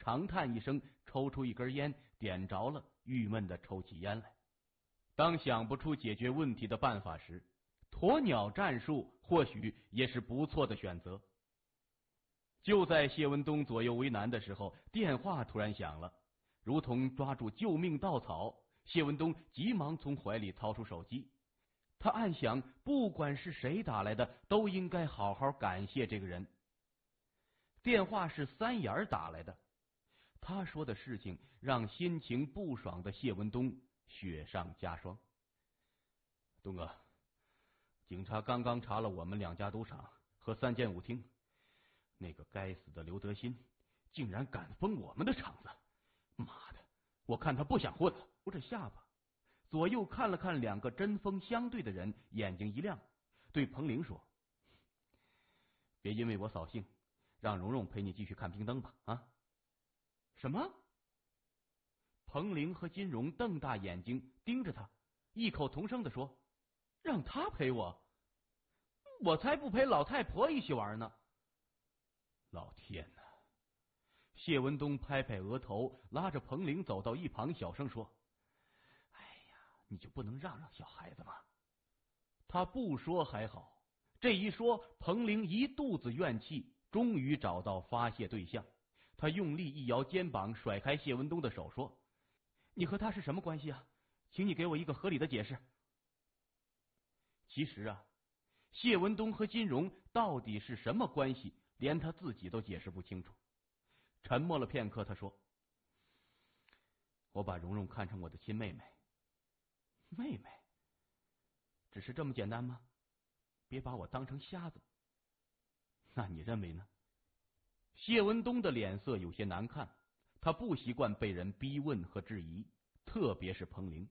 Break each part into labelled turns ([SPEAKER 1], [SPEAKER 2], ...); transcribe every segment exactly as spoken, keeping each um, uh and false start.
[SPEAKER 1] 长叹一声，抽出一根烟，点着了，郁闷地抽起烟来。当想不出解决问题的办法时，鸵鸟战术或许也是不错的选择。就在谢文东左右为难的时候，电话突然响了，如同抓住救命稻草，谢文东急忙从怀里掏出手机。他暗想，不管是谁打来的，都应该好好感谢这个人。电话是三眼打来的，他说的事情让心情不爽的谢文东雪上加霜。东哥，警察刚刚查了我们两家赌场和三间舞厅，那个该死的刘德新竟然敢封我们的场子！妈的，我看他不想混了。捂着下巴，左右看了看两个针锋相对的人，眼睛一亮，对彭玲说：“别因为我扫兴，让蓉蓉陪你继续看冰灯吧。”啊？什么？彭玲和金荣瞪大眼睛盯着他，异口同声地说：“让他陪我？我才不陪老太婆一起玩呢！”老天哪！谢文东拍拍额头，拉着彭玲走到一旁，小声说：“哎呀，你就不能让让小孩子吗？”他不说还好，这一说，彭玲一肚子怨气，终于找到发泄对象。他用力一摇肩膀，甩开谢文东的手，说：“你和他是什么关系啊？请你给我一个合理的解释。”其实啊，谢文东和金荣到底是什么关系，连他自己都解释不清楚。沉默了片刻，他说：“我把蓉蓉看成我的亲妹妹。”妹妹？只是这么简单吗？别把我当成瞎子。那你认为呢？谢文东的脸色有些难看，他不习惯被人逼问和质疑，特别是彭玲。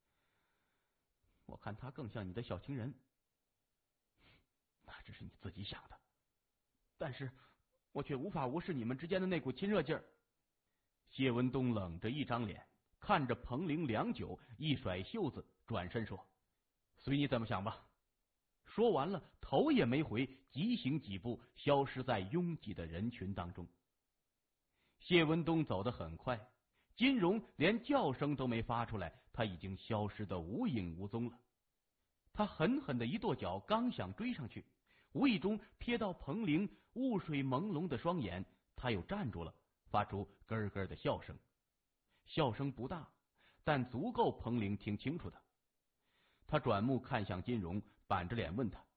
[SPEAKER 1] 我看他更像你的小情人。那只是你自己想的，但是我却无法无视你们之间的那股亲热劲儿。谢文东冷着一张脸，看着彭玲良久，一甩袖子，转身说：“随你怎么想吧。”说完了，头也没回，急行几步，消失在拥挤的人群当中。谢文东走得很快，金荣连叫声都没发出来，他已经消失得无影无踪了。他狠狠的一跺脚，刚想追上去，无意中瞥到彭玲雾水朦胧的双眼，他又站住了，发出咯咯的笑声。笑声不大，但足够彭玲听清楚的。他转目看向金荣，板着脸问他。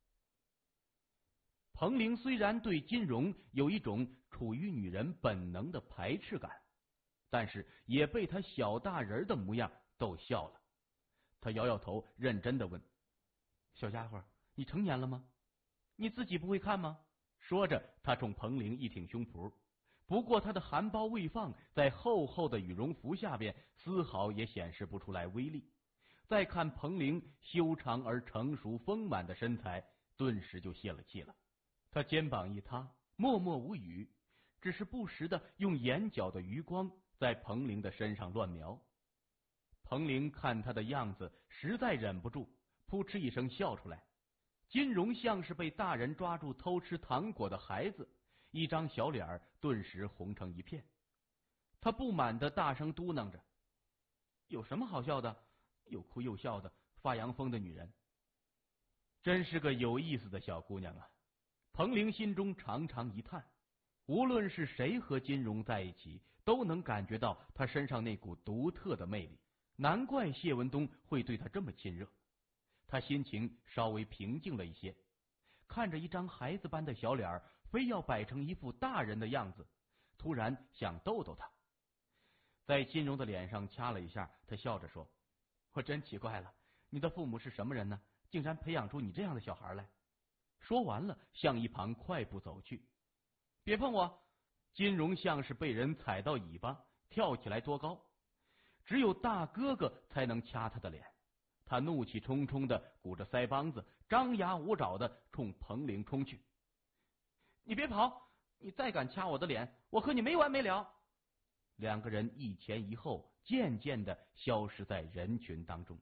[SPEAKER 1] 彭玲虽然对金荣有一种处于女人本能的排斥感，但是也被他小大人的模样逗笑了。他摇摇头，认真的问：“小家伙，你成年了吗？你自己不会看吗？”说着，他冲彭玲一挺胸脯，不过他的含苞未放在厚厚的羽绒服下边，丝毫也显示不出来威力。再看彭玲修长而成熟丰满的身材，顿时就泄了气了。他肩膀一塌，默默无语，只是不时的用眼角的余光在彭玲的身上乱瞄。彭玲看他的样子，实在忍不住，扑哧一声笑出来。金荣像是被大人抓住偷吃糖果的孩子，一张小脸顿时红成一片。他不满的大声嘟囔着：“有什么好笑的？又哭又笑的，发洋疯的女人。”真是个有意思的小姑娘啊！彭玲心中长长一叹，无论是谁和金荣在一起，都能感觉到她身上那股独特的魅力，难怪谢文东会对她这么亲热。他心情稍微平静了一些，看着一张孩子般的小脸，非要摆成一副大人的样子，突然想逗逗他。在金荣的脸上掐了一下，他笑着说：“我真奇怪了，你的父母是什么人呢？竟然培养出你这样的小孩来。”说完了，向一旁快步走去。“别碰我！”金荣像是被人踩到尾巴，跳起来多高，只有大哥哥才能掐他的脸。他怒气冲冲的鼓着腮帮子，张牙舞爪的冲彭玲冲去。“你别跑！你再敢掐我的脸，我和你没完没了！”两个人一前一后，渐渐的消失在人群当中。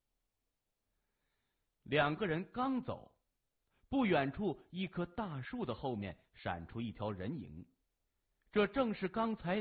[SPEAKER 1] 两个人刚走，不远处一棵大树的后面闪出一条人影，这正是刚才